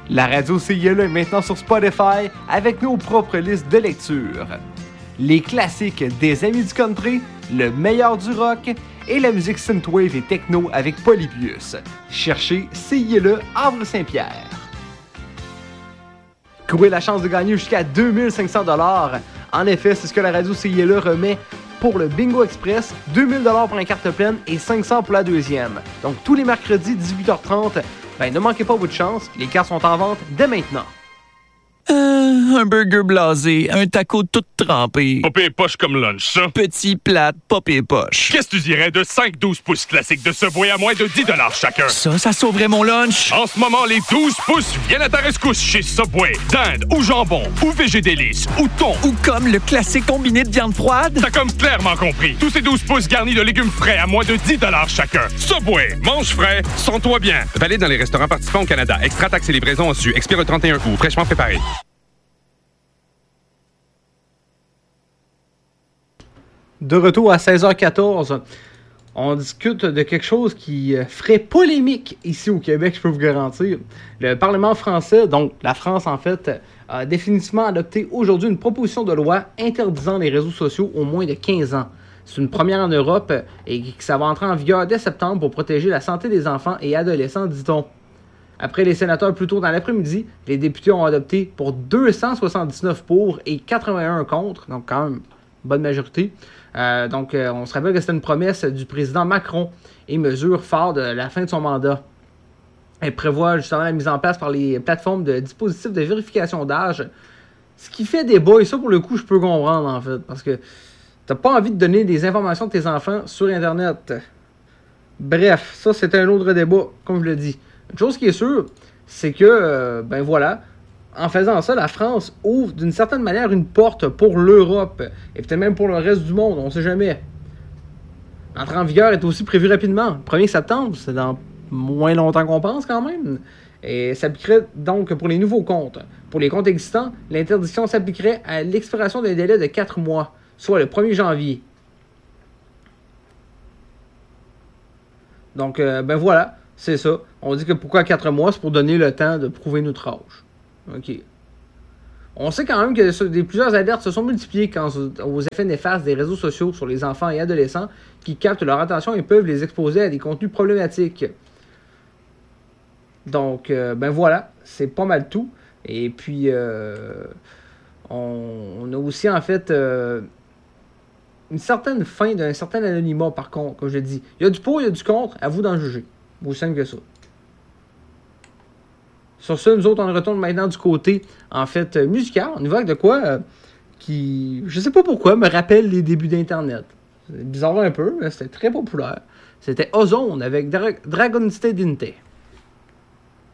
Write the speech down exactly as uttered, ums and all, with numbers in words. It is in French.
La radio C I L est maintenant sur Spotify avec nos propres listes de lecture. Les classiques des amis du country, le meilleur du rock et la musique synthwave et techno avec Polybius. Cherchez C I L E Havre-Saint-Pierre. Courez la chance de gagner jusqu'à deux mille cinq cents dollars. En effet, c'est ce que la radio C I L E remet pour le Bingo Express, deux mille dollars pour la carte pleine et cinq cents pour la deuxième. Donc tous les mercredis, dix-huit heures trente, ben ne manquez pas votre chance, les cartes sont en vente dès maintenant. Euh, un burger blasé, un taco tout trempé. Pas pire poche comme lunch, ça. Petit plate, pas pire poche. Qu'est-ce que tu dirais de cinq douze pouces classiques de Subway à moins de dix dollars chacun? Ça, ça sauverait mon lunch. En ce moment, les douze pouces viennent à ta rescousse chez Subway. Dinde ou jambon ou végé délice ou thon. Ou comme le classique combiné de viande froide. T'as comme clairement compris. Tous ces douze pouces garnis de légumes frais à moins de dix dollars chacun. Subway, mange frais, sens-toi bien. Valide dans les restaurants participants au Canada. Extra taxes et livraison en su. Expire le trente et un août. Fraîchement préparé. De retour à seize heures quatorze, on discute de quelque chose qui ferait polémique ici au Québec, je peux vous garantir. Le Parlement français, donc la France en fait, a définitivement adopté aujourd'hui une proposition de loi interdisant les réseaux sociaux aux moins de quinze ans. C'est une première en Europe et ça va entrer en vigueur dès septembre pour protéger la santé des enfants et adolescents, dit-on. Après les sénateurs plus tôt dans l'après-midi, les députés ont adopté pour deux cent soixante-dix-neuf pour et quatre-vingt-un contre, donc quand même bonne majorité. Euh, donc, euh, on se rappelle que c'était une promesse du président Macron et mesure phare de la fin de son mandat. Elle prévoit justement la mise en place par les plateformes de dispositifs de vérification d'âge, ce qui fait débat, et ça pour le coup je peux comprendre en fait, parce que t'as pas envie de donner des informations de tes enfants sur Internet. Bref, ça c'est un autre débat, comme je le dis. Une chose qui est sûre, c'est que, euh, ben voilà, en faisant ça, la France ouvre d'une certaine manière une porte pour l'Europe et peut-être même pour le reste du monde, on ne sait jamais. L'entrée en vigueur est aussi prévue rapidement. Le premier septembre, c'est dans moins longtemps qu'on pense quand même. Et s'appliquerait donc pour les nouveaux comptes. Pour les comptes existants, l'interdiction s'appliquerait à l'expiration d'un délai de quatre mois, soit le premier janvier. Donc, euh, ben voilà, c'est ça. On dit que pourquoi quatre mois, c'est pour donner le temps de prouver notre âge. OK. On sait quand même que des, plusieurs alertes se sont multipliées quant aux effets néfastes des réseaux sociaux sur les enfants et adolescents qui captent leur attention et peuvent les exposer à des contenus problématiques. Donc, euh, ben voilà, c'est pas mal tout. Et puis, euh, on, on a aussi en fait euh, une certaine fin d'un certain anonymat par contre, comme je dis. Il y a du pour, il y a du contre, à vous d'en juger. Aussi simple que ça. Sur ça, nous autres, on retourne maintenant du côté, en fait, musical. On y va avec de quoi euh, qui, je sais pas pourquoi, me rappelle les débuts d'Internet. C'est bizarre un peu, mais c'était très populaire. C'était Ozone avec Dra- Dragonite Dinte.